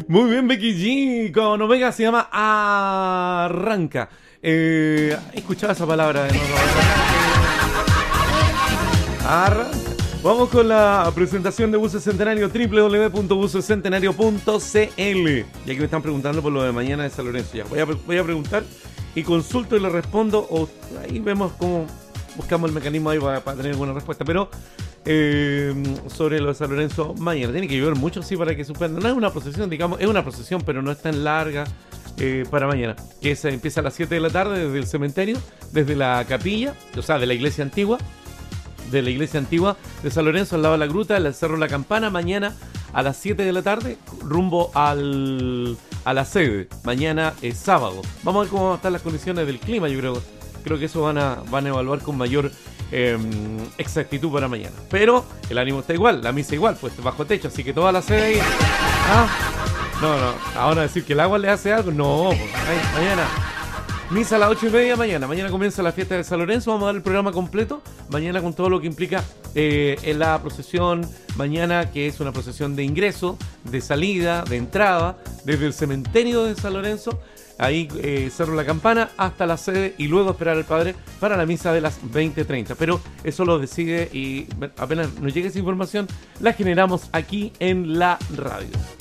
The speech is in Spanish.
Muy bien, Becky G. Con Omega se llama Arranca. Escuchaba esa palabra. No, Arranca. Vamos con la presentación de Buses Centenario, www.busescentenario.cl. Ya que me están preguntando por lo de mañana de San Lorenzo. Ya, voy a preguntar y consulto y le respondo. O ahí vemos cómo buscamos el mecanismo ahí para tener alguna respuesta. Pero sobre lo de San Lorenzo mañana. Tiene que llover mucho, sí, para que suspenda. No es una procesión, digamos, es una procesión, pero no es tan larga para mañana. Que se empieza a las 7 de la tarde desde el cementerio, desde la capilla, o sea, de la iglesia antigua de San Lorenzo, al lado de la gruta, el Cerro La Campana, mañana a las 7 de la tarde, rumbo a la sede. Mañana es sábado. Vamos a ver cómo van a estar las condiciones del clima, yo creo que eso van a evaluar con mayor exactitud para mañana. Pero el ánimo está igual, la misa igual, pues bajo techo, así que toda la sede ahí. No, ahora decir que el agua le hace algo, no, pues, mañana. Misa a las 8:30 mañana. Mañana comienza la fiesta de San Lorenzo. Vamos a dar el programa completo. Mañana con todo lo que implica en la procesión. Mañana que es una procesión de ingreso, de salida, de entrada, desde el cementerio de San Lorenzo. Ahí Cerro La Campana hasta la sede y luego esperar al Padre para la misa de las 20:30. Pero eso lo decide y apenas nos llegue esa información, la generamos aquí en la radio.